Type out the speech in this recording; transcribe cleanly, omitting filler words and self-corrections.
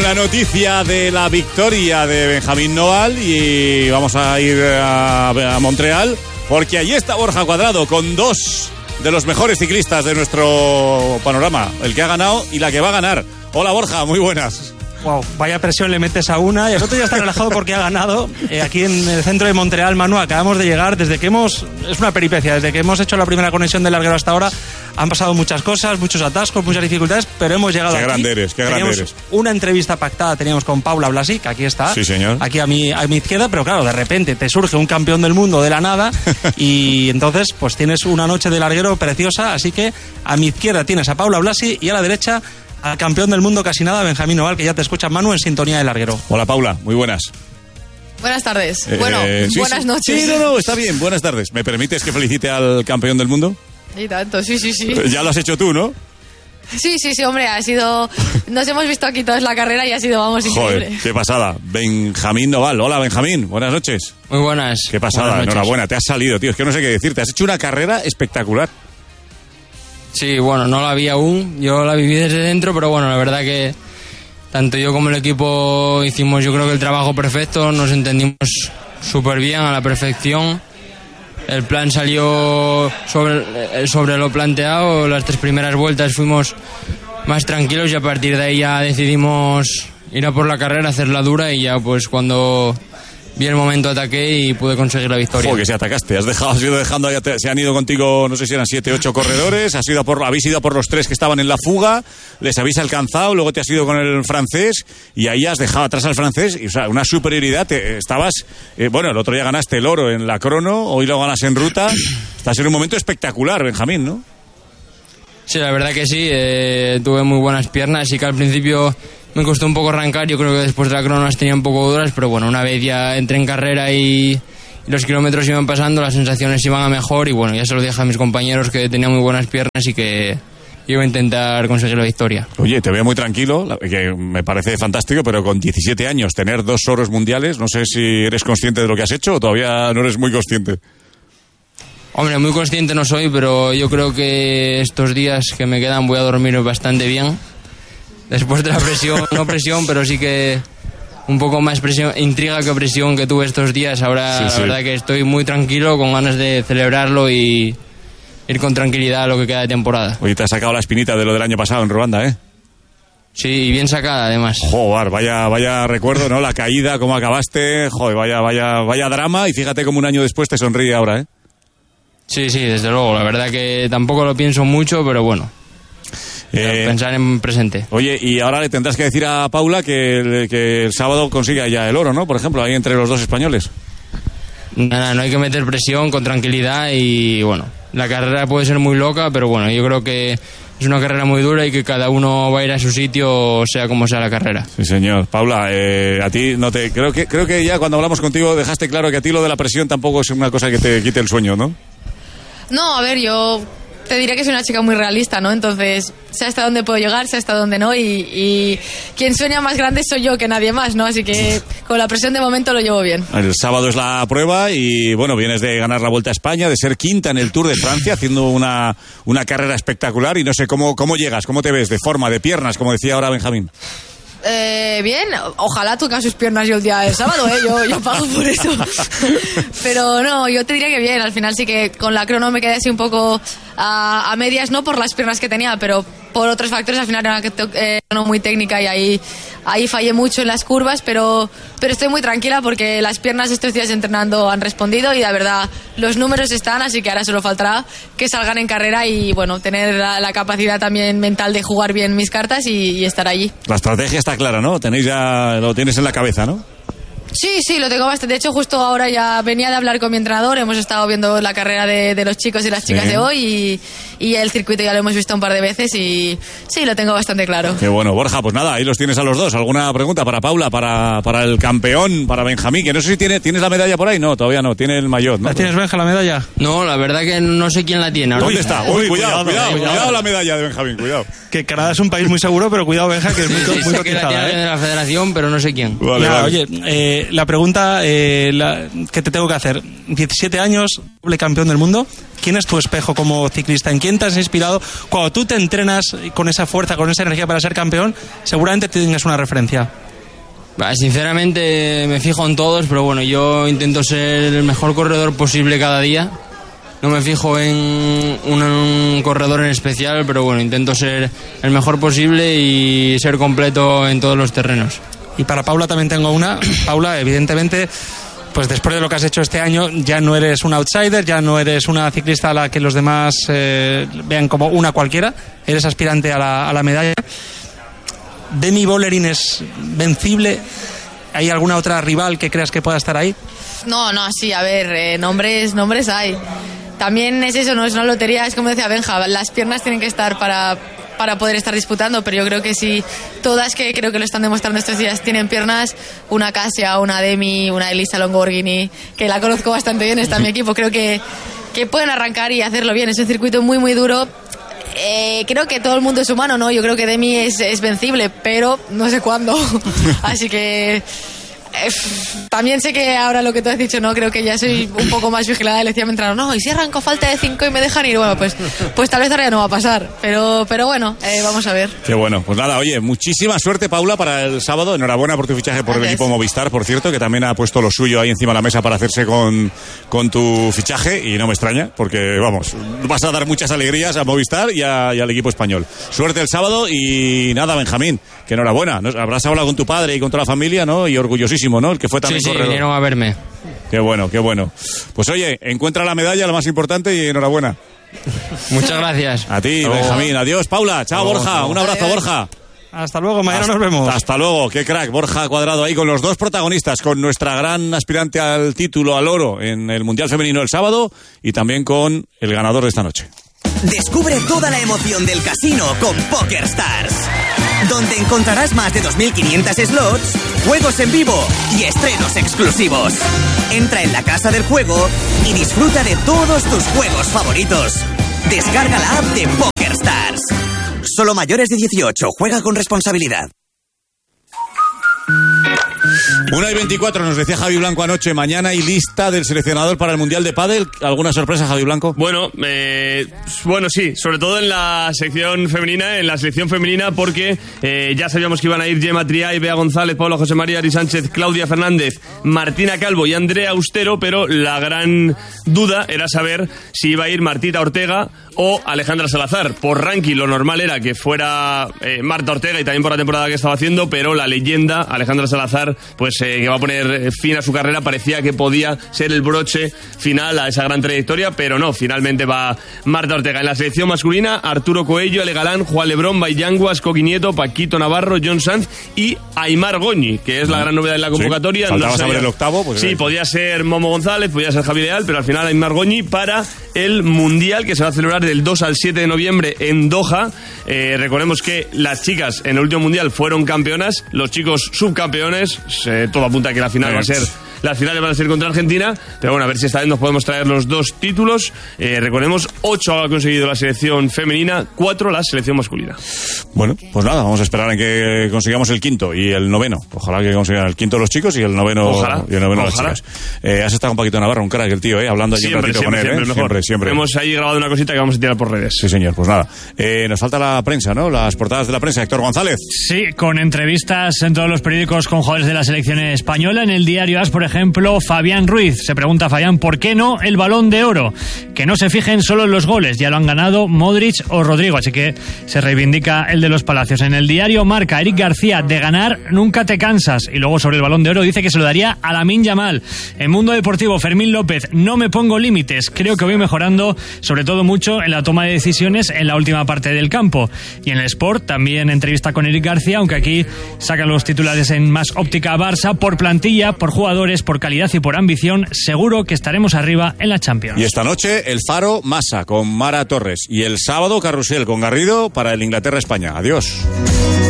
la noticia de la victoria de Benjamín Noval y vamos a ir a Montreal porque allí está Borja Cuadrado con dos de los mejores ciclistas de nuestro panorama, el que ha ganado y la que va a ganar. Hola Borja, muy buenas. Wow, vaya presión le metes a una y el otro ya está relajado porque ha ganado. Aquí en el centro de Montreal, Manu, acabamos de llegar. Es una peripecia, desde que hemos hecho la primera conexión del larguero hasta ahora han pasado muchas cosas, muchos atascos, muchas dificultades, pero hemos llegado aquí. Qué grande eres. Una entrevista pactada teníamos con Paula Blasi, que aquí está. Sí, señor. Aquí a mi izquierda, pero claro, de repente te surge un campeón del mundo de la nada y entonces pues tienes una noche de larguero preciosa, así que a mi izquierda tienes a Paula Blasi y a la derecha al campeón del mundo casi nada, Benjamín Noval, que ya te escucha, Manu, en sintonía de larguero. Hola Paula, muy buenas. Buenas tardes. Buenas noches. Sí, no, está bien, buenas tardes. ¿Me permites que felicite al campeón del mundo? Y tanto, sí. Ya lo has hecho tú, ¿no? Sí, hombre, ha sido... Nos hemos visto aquí toda la carrera y ha sido, increíble. Joder, qué pasada. Benjamín Noval. Hola, Benjamín, buenas noches. Muy buenas. Qué pasada, enhorabuena, te has salido, tío. Es que no sé qué decirte. Has hecho una carrera espectacular. Sí, bueno, no la vi aún, yo la viví desde dentro, pero bueno, la verdad que tanto yo como el equipo hicimos, yo creo que el trabajo perfecto, nos entendimos súper bien, a la perfección. El plan salió sobre lo planteado, las 3 primeras vueltas fuimos más tranquilos y a partir de ahí ya decidimos ir a por la carrera, hacerla dura y ya pues cuando vi el momento ataqué y pude conseguir la victoria. Joder, que si atacaste, has ido dejando, se han ido contigo, no sé si eran 7, 8 corredores, habéis ido por los 3 que estaban en la fuga, les habéis alcanzado, luego te has ido con el francés y ahí has dejado atrás al francés, y, o sea, una superioridad, estabas, bueno, el otro día ganaste el oro en la crono, hoy lo ganas en ruta, estás en un momento espectacular, Benjamín, ¿no? Sí, la verdad que sí, tuve muy buenas piernas y que al principio me costó un poco arrancar, yo creo que después de la crono las tenía un poco duras, pero bueno, una vez ya entré en carrera y los kilómetros iban pasando, las sensaciones iban a mejor y bueno, ya se lo dije a mis compañeros que tenía muy buenas piernas y que iba a intentar conseguir la victoria. Oye, te veo muy tranquilo, que me parece fantástico, pero con 17 años tener 2 oros mundiales, no sé si eres consciente de lo que has hecho o todavía no eres muy consciente. Hombre, muy consciente no soy, pero yo creo que estos días que me quedan voy a dormir bastante bien. Después de la presión, no presión, pero sí que un poco más presión, intriga que presión que tuve estos días. Ahora la verdad que estoy muy tranquilo, con ganas de celebrarlo y ir con tranquilidad a lo que queda de temporada. Oye, te has sacado la espinita de lo del año pasado en Ruanda, ¿eh? Sí, y bien sacada además. Joder, vaya recuerdo, ¿no? La caída, cómo acabaste, joder, vaya drama y fíjate cómo un año después te sonríe ahora, ¿eh? Sí, desde luego, la verdad que tampoco lo pienso mucho, pero bueno. Pensar en presente. Oye, y ahora le tendrás que decir a Paula que el sábado consiga ya el oro, ¿no? Por ejemplo, ahí entre los 2 españoles. Nada, no hay que meter presión, con tranquilidad y bueno, la carrera puede ser muy loca, pero bueno, yo creo que es una carrera muy dura y que cada uno va a ir a su sitio, sea como sea la carrera. Sí, señor. Paula, a ti no te... Creo que ya cuando hablamos contigo dejaste claro que a ti lo de la presión tampoco es una cosa que te quite el sueño, ¿no? No, a ver, yo te diré que soy una chica muy realista, ¿no? Entonces, sé hasta dónde puedo llegar, sé hasta dónde no, y quien sueña más grande soy yo que nadie más, ¿no? Así que con la presión de momento lo llevo bien. El sábado es la prueba y, bueno, vienes de ganar la Vuelta a España, de ser quinta en el Tour de Francia, haciendo una carrera espectacular y no sé cómo llegas, cómo te ves, de forma, de piernas, como decía ahora Benjamín. Bien, ojalá toquen sus piernas yo el día del sábado, yo pago por eso. Pero no, yo te diría que bien, al final sí que con la crono me quedé así un poco a medias, no por las piernas que tenía, pero por otros factores. Al final era una crono muy técnica y ahí fallé mucho en las curvas, pero estoy muy tranquila porque las piernas estos días entrenando han respondido y la verdad los números están, así que ahora solo faltará que salgan en carrera y bueno, tener la capacidad también mental de jugar bien mis cartas y estar allí. La estrategia está clara, ¿no? Lo tienes en la cabeza, ¿no? Sí, lo tengo bastante. De hecho, justo ahora ya venía de hablar con mi entrenador. Hemos estado viendo la carrera de los chicos y las chicas de hoy y el circuito ya lo hemos visto un par de veces y sí, lo tengo bastante claro. Qué bueno, Borja, pues nada, ahí los tienes a los dos. ¿Alguna pregunta para Paula, para el campeón, para Benjamín? Que no sé si tienes la medalla por ahí. No, todavía no, tiene el maillot, ¿no? ¿La tienes, Benja, la medalla? No, la verdad que no sé quién la tiene. ¿Dónde está? Cuidado la medalla de Benjamín, cuidado. Que Canadá es un país muy seguro, pero cuidado, Benja, que es muy sé que la tiene de la federación, pero no sé quién. Vale. Oye, la pregunta que te tengo que hacer. 17 años, doble campeón del mundo. ¿Quién es tu espejo como ciclista? ¿En quién te has inspirado? Cuando tú te entrenas con esa fuerza, con esa energía para ser campeón, seguramente tienes una referencia. Sinceramente me fijo en todos, pero bueno, yo intento ser el mejor corredor posible cada día. No me fijo en un corredor en especial, pero bueno, intento ser el mejor posible y ser completo en todos los terrenos. Y para Paula también tengo una. Paula, evidentemente, pues después de lo que has hecho este año, ya no eres un outsider, ya no eres una ciclista a la que los demás vean como una cualquiera, eres aspirante a la medalla. ¿Demi Vollering es vencible? ¿Hay alguna otra rival que creas que pueda estar ahí? No, sí, a ver, nombres hay. También es eso, no es una lotería, es como decía Benja, las piernas tienen que estar para poder estar disputando, pero yo creo que si todas, que creo que lo están demostrando estos días, tienen piernas, una Kasia, una Demi, una Elisa Longoborghini, que la conozco bastante bien, está en mi equipo, creo que pueden arrancar y hacerlo bien. Es un circuito muy, muy duro. Creo que todo el mundo es humano, ¿no? Yo creo que Demi es vencible, pero no sé cuándo. Así que también sé que ahora lo que tú has dicho, no, creo que ya soy un poco más vigilada. Le decía a mi entrenador, no, y si arranco falta de 5 y me dejan ir, bueno, pues tal vez ahora ya no va a pasar, pero bueno, vamos a ver. Qué bueno, pues nada, oye, muchísima suerte, Paula, para el sábado. Enhorabuena por tu fichaje por el equipo Movistar, por cierto, que también ha puesto lo suyo ahí encima de la mesa para hacerse con tu fichaje, y no me extraña, porque vamos, vas a dar muchas alegrías a Movistar y al equipo español. Suerte el sábado y nada, Benjamín, que enhorabuena. Habrás hablado con tu padre y con toda la familia, ¿no? Y orgullosísimo, ¿no? El que fue también corredor. Sí, vinieron a verme. Qué bueno, qué bueno. Pues oye, encuentra la medalla, lo más importante, y enhorabuena. Muchas gracias. A ti, Benjamín. Adiós, Paula. Chao, Borja. Un abrazo, Borja. Hasta luego, mañana nos vemos. Hasta luego, qué crack, Borja Cuadrado ahí con los dos protagonistas, con nuestra gran aspirante al título, al oro, en el Mundial Femenino el sábado, y también con el ganador de esta noche. Descubre toda la emoción del casino con PokerStars, donde encontrarás más de 2.500 slots, juegos en vivo y estrenos exclusivos. Entra en la casa del juego y disfruta de todos tus juegos favoritos. Descarga la app de PokerStars. Solo mayores de 18, juega con responsabilidad. 1:24 nos decía Javi Blanco anoche, mañana hay lista del seleccionador para el Mundial de Pádel. ¿Alguna sorpresa, Javi Blanco? Bueno, sí, sobre todo en la selección femenina, porque ya sabíamos que iban a ir Gemma Triay, Bea González, Pablo José María, Ari Sánchez, Claudia Fernández, Martina Calvo y Andrea Austero, pero la gran duda era saber si iba a ir Martita Ortega o Alejandra Salazar. Por ranking lo normal era que fuera Marta Ortega, y también por la temporada que estaba haciendo, pero la leyenda Alejandra Salazar, pues que va a poner fin a su carrera, parecía que podía ser el broche final a esa gran trayectoria, pero no, finalmente va Marta Ortega. En la selección masculina, Arturo Coello, Ale Galán, Juan Lebrón, Baillanguas, Coqui Nieto, Paquito Navarro, John Sanz y Aimar Goñi, que es la gran novedad en la convocatoria. Sí, faltaba saber el octavo. Pues sí, podía ser Momo González, podía ser Javi Leal, pero al final Aimar Goñi para el Mundial que se va a celebrar del 2 al 7 de noviembre en Doha. Recordemos que las chicas en el último Mundial fueron campeonas, los chicos subcampeones. Todo apunta a que las finales van a ser contra Argentina, pero bueno, a ver si esta vez nos podemos traer los dos títulos. Recordemos, 8 ha conseguido la selección femenina, 4 la selección masculina. Bueno, pues nada, vamos a esperar a que consigamos el quinto y el noveno. Ojalá que consigan el quinto los chicos y el noveno, las chicas. Has estado con Paquito Navarro, un crack el tío, hablando allí un ratito con él. Siempre. Hemos ahí grabado una cosita que vamos a tirar por redes. Sí, señor, pues nada. Nos falta la prensa, ¿no? Las portadas de la prensa. Héctor González. Sí, con entrevistas en todos los periódicos con jugadores de la selección española. En el diario AS, por ejemplo, Fabián Ruiz. Se pregunta Fabián, ¿por qué no el Balón de Oro? Que no se fijen solo en los goles, ya lo han ganado Modric o Rodrigo, así que se reivindica el de los Palacios. En el diario Marca, Eric García, de ganar nunca te cansas. Y luego sobre el Balón de Oro dice que se lo daría a Lamine Yamal. En Mundo Deportivo, Fermín López, no me pongo límites, creo que voy mejorando, sobre todo mucho en la toma de decisiones en la última parte del campo. Y en el Sport, también entrevista con Eric García, aunque aquí sacan los titulares en más óptica Barça, por plantilla, por jugadores, por calidad y por ambición, seguro que estaremos arriba en la Champions. Y esta noche el Faro Massa con Mara Torres, y el sábado Carrusel con Garrido para el Inglaterra-España. Adiós.